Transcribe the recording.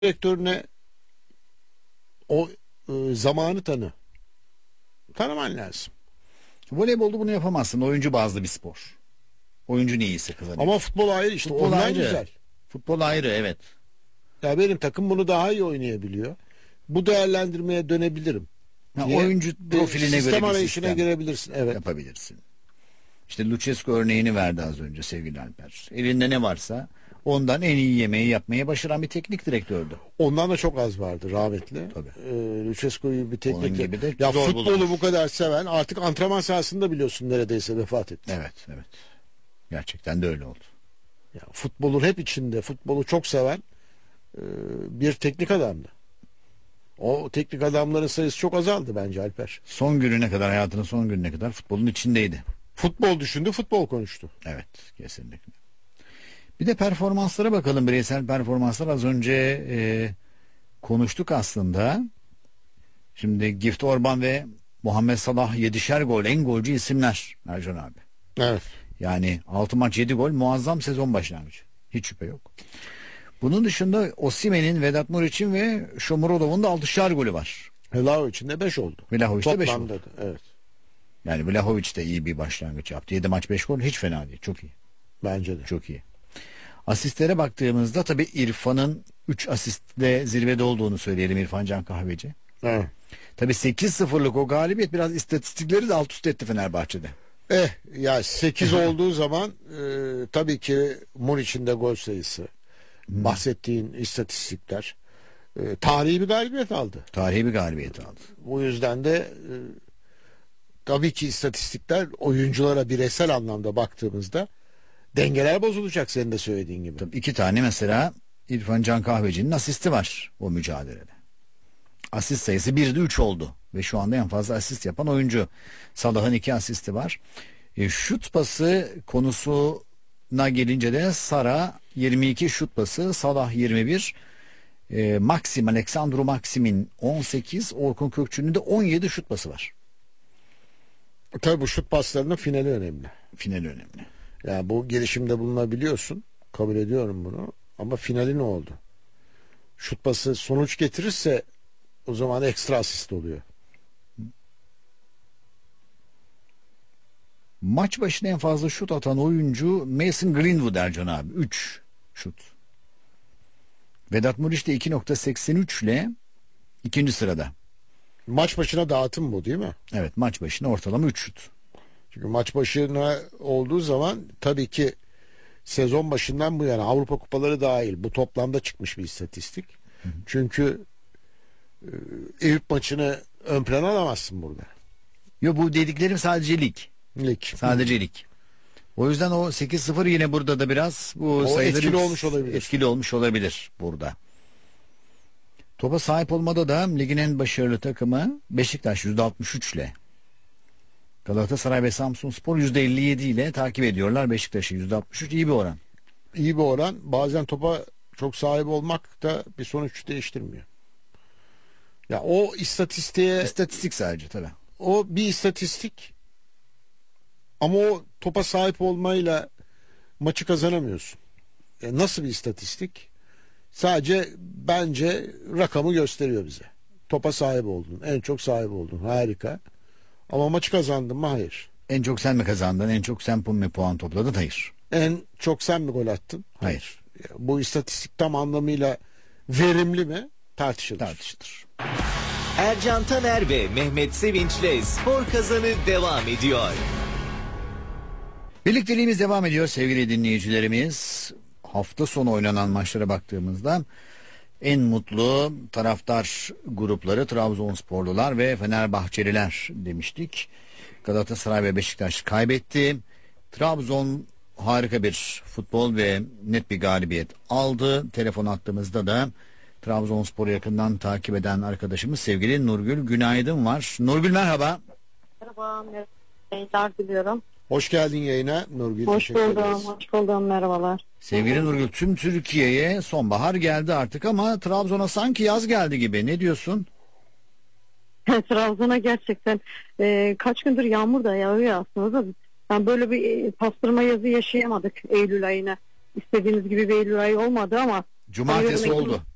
direktörüne o zamanı tanıman lazım. Voleybolda bunu yapamazsın. Oyuncu bazlı bir spor. Oyuncu neyse kazanıyor. Ama futbol ayrı işte. Futbol Ondan ayrı. güzel. Futbol ayrı, evet. Ya benim takım bunu daha iyi oynayabiliyor. Bu değerlendirmeye dönebilirim. Oyuncu profiline göre sistem bir arayışına sistem girebilirsin. Evet. yapabilirsin. İşte Lucescu örneğini verdi az önce sevgili Alper. Elinde ne varsa ondan en iyi yemeği yapmayı başaran bir teknik direktördü. Ondan da çok az vardı rahmetli. Tabii. Lucescu gibi bir Onun teknik. gibi de Ya zor futbolu bulunur. bu kadar seven artık antrenman sahasında biliyorsun neredeyse vefat etti. Evet, evet. Gerçekten de öyle oldu. Ya futbolun hep içinde, futbolu çok seven bir teknik adamdı. O teknik adamların sayısı çok azaldı bence Alper. Son gününe kadar, hayatının son gününe kadar futbolun içindeydi. Futbol düşündü, futbol konuştu. Evet, kesinlikle. Bir de performanslara bakalım, bireysel performanslar az önce konuştuk aslında. Şimdi Gift Orban ve Muhammed Salah 7'şer gol, en golcü isimler Ercan abi. Evet. Yani 6 maç 7 gol, muazzam sezon başlangıcı. Hiç şüphe yok. Bunun dışında Osimhen'in, Vedat Muriç'in ve Shomurodov'un da 6'şer golü var. Vlahovic'in de 5 oldu. Vlahovic'de 5 Toplamda oldu. da, evet. Yani Vlahovic de iyi bir başlangıç yaptı. 7 maç 5 gol hiç fena değil. Çok iyi. Bence de. Çok iyi. Asistlere baktığımızda tabii İrfan'ın 3 asistle zirvede olduğunu söyleyelim, İrfan Can Kahveci. Evet. Tabii 8-0'lık o galibiyet biraz istatistikleri de alt üst etti Fenerbahçe'de. Ya 8 olduğu zaman tabii ki Muriç'in de gol sayısı, bahsettiğin istatistikler, tarihi bir galibiyet aldı. Tarihi bir galibiyet aldı. Bu yüzden de tabii ki istatistikler oyunculara bireysel anlamda baktığımızda dengeler bozulacak senin de söylediğin gibi. Tabii 2 tane mesela İrfan Can Kahveci'nin asisti var o mücadelede. Asist sayısı 1'de 3 oldu. Ve şu anda en fazla asist yapan oyuncu. Salah'ın 2 asisti var. Şut pası konusuna gelince de Sara 22 şut pası, Salah 21, Alexandru Maxim'in 18, Orkun Kökçü'nün de 17 şut pası var. Tabii bu şut paslarının finali önemli. Final önemli. Yani bu gelişimde bulunabiliyorsun. Kabul ediyorum bunu. Ama finali ne oldu? Şut pası sonuç getirirse o zaman ekstra asist oluyor. Maç başına en fazla şut atan oyuncu Mason Greenwood Ercan abi. 3 şut. Vedat Muriç de 2.83 ile ikinci sırada. Maç başına dağıtım bu değil mi? Evet, maç başına ortalama 3 şut. Çünkü maç başına olduğu zaman tabii ki sezon başından bu yana Avrupa kupaları dahil bu toplamda çıkmış bir istatistik. Çünkü Eyüp maçını ön plana alamazsın burada. Yo, bu dediklerim sadece lig. Lig. Sadece lig. O yüzden o 8-0 yine burada da biraz bu O sayıları etkili olmuş olabilir. Etkili olmuş olabilir burada. Topa sahip olmada da ligin en başarılı takımı Beşiktaş %63 ile. Galatasaray ve Samsunspor %57 ile takip ediyorlar Beşiktaş'ı. %63 iyi bir oran. İyi bir oran. Bazen topa çok sahip olmak da bir sonuç değiştirmiyor. Ya o istatistiğe İstatistik sadece tabii. o bir istatistik ama o topa sahip olmayla maçı kazanamıyorsun. Nasıl bir istatistik? Sadece bence rakamı gösteriyor bize. Topa sahip oldun. En çok sahip oldun. Harika. Ama maçı kazandın mı? Hayır. En çok sen mi kazandın? En çok sen mi puan topladın? Hayır. En çok sen mi gol attın? Hayır. Bu istatistik tam anlamıyla verimli mi? Tartışılır. Tartışılır. Ercan Taner ve Mehmet Sevinç'le Spor Kazanı devam ediyor. Birlikteliğimiz devam ediyor sevgili dinleyicilerimiz. Hafta sonu oynanan maçlara baktığımızda en mutlu taraftar grupları Trabzonsporlular ve Fenerbahçeliler demiştik. Galatasaray ve Beşiktaş kaybetti. Trabzon harika bir futbol ve net bir galibiyet aldı. Telefon attığımızda da Trabzonspor'u yakından takip eden arkadaşımız sevgili Nurgül Günaydın var. Nurgül merhaba. Merhaba, merhabalar diliyorum. Hoş geldin yayına Nurgül. Hoş Teşekkür buldum, ederiz. hoş buldum, merhabalar. Sevgili Nurgül, tüm Türkiye'ye sonbahar geldi artık ama Trabzon'a sanki yaz geldi gibi. Ne diyorsun? Trabzon'a gerçekten kaç gündür yağmur da yağıyor aslında da. Yani böyle bir pastırma yazı yaşayamadık Eylül ayına. İstediğimiz gibi bir Eylül ayı olmadı ama. Cumartesi sanıyorum oldu.